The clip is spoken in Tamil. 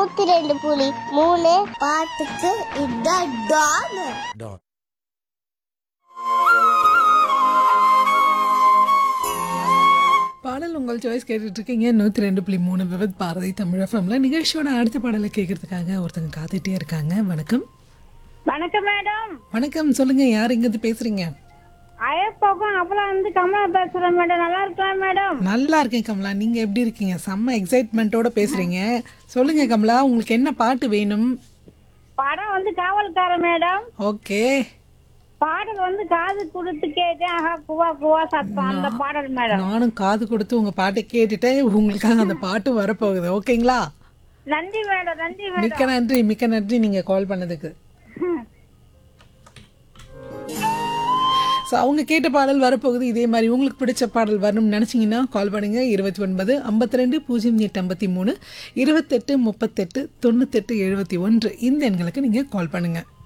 102.3 பாட்டுக்கு இதான் டான். பாடல் உங்கள் சாய்ஸ் கேட்டுட்டு இருக்கீங்க 102.3 விவத் பாரதி தமிழ் எஃப்எம்ல. நிகழ்ச்சியோட அடுத்த பாடலை கேட்கறதுக்காக ஒருத்தங்க காத்துட்டே இருக்காங்க. வணக்கம். வணக்கம் மேடம். வணக்கம், சொல்லுங்க, யார் இங்கிருந்து பேசுறீங்க? அயப்பாக்கும் அப்பலாம் கமலா பேசுறேன் மேடம். நல்லா இருக்கலாம் மேடம். நல்லா இருக்கேன் கமலா, நீங்க எப்படி இருக்கீங்க? செம்ம எக்ஸைட்மெண்ட்டோட பேசுறீங்க. சொல்லுங்க கமலா, உங்களுக்கு என்ன பாட்டு வேணும்? படம் காவல்காரன் மேடம். ஓகே. பாடல் காது கொடுத்து கேட்டேன். ஆஹா குவா குவா சத்தம் அந்த பாடல் மேடம். நானும் காது கொடுத்து உங்க பாட்டை கேட்டுட்டேன். உங்களுக்காக அந்த பாட்டு வரப்போகுது. ஓகேங்களா? நன்றி மேடம். நன்றி மேடம். மிக்க நன்றி, மிக்க நன்றி நீங்க கால் பண்ணதுக்கு. ஸோ அவங்க கேட்ட பாடல் வரப்போகுது. இதே மாதிரி உங்களுக்கு பிடிச்ச பாடல் வரணும்னு நினச்சிங்கன்னா கால் பண்ணுங்க. 29 52 08 53 28 38 98 71 இந்த எண்களுக்கு நீங்கள் கால் பண்ணுங்கள்.